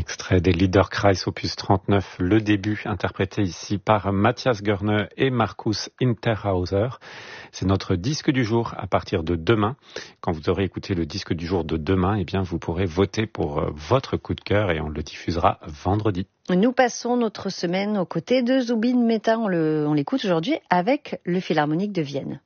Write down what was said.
Extrait des Liederkreis opus 39, le début, interprété ici par Matthias Görne et Markus Interhauser. C'est notre disque du jour à partir de demain. Quand vous aurez écouté le disque du jour de demain, eh bien vous pourrez voter pour votre coup de cœur et on le diffusera vendredi. Nous passons notre semaine aux côtés de Zubin Mehta. On l'écoute aujourd'hui avec le Philharmonique de Vienne.